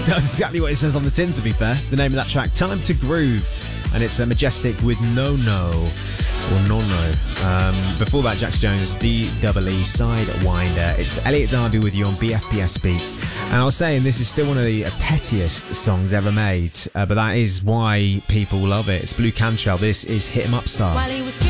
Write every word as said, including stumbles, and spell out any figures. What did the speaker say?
Does exactly what it says on the tin, to be fair. The name of that track, Time to Groove. And it's a Majestic with No No, or No No. Um, before that, Jax Jones, D E E, Sidewinder. It's Elliot Darby with you on B F P S Beats. And I was saying this is still one of the pettiest songs ever made, uh, but that is why people love it. It's Blue Cantrell. This is Hit 'Em Up Star. While he was